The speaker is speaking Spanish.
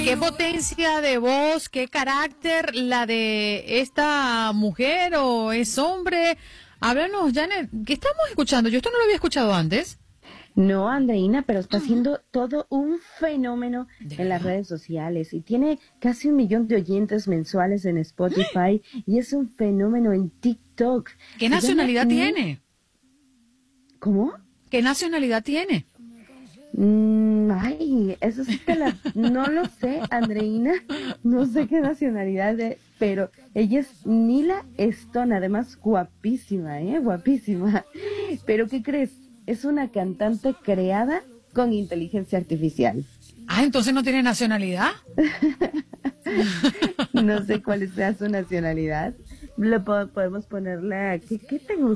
qué potencia de voz, qué carácter la de esta mujer o es hombre. Háblanos, Janet, ¿qué estamos escuchando? Yo esto no lo había escuchado antes. No, Andreina, pero está haciendo todo un fenómeno ¿De en las verdad? redes sociales y tiene casi 1 millón de oyentes mensuales en Spotify y es un fenómeno en TikTok. ¿Qué Se llama nacionalidad tiene? ¿Cómo? ¿Qué nacionalidad tiene? Ay, eso sí no lo sé, Andreina, no sé qué nacionalidad es, pero ella es Nila Stone, además guapísima, guapísima. Pero ¿qué crees? Es una cantante creada con inteligencia artificial. Ah, entonces no tiene nacionalidad. No sé cuál sea su nacionalidad. Podemos ponerle, ¿qué te